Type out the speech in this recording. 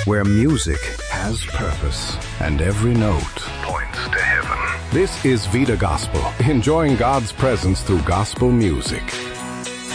where music has purpose and every note points to heaven. This is Vida Gospel, enjoying God's presence through gospel music.